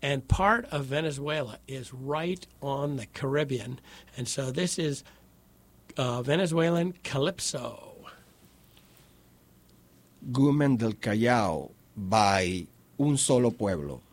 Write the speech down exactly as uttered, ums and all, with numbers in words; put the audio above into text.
And part of Venezuela is right on the Caribbean. And so this is uh, Venezuelan Calypso. Gumen del Callao by Un Solo Pueblo.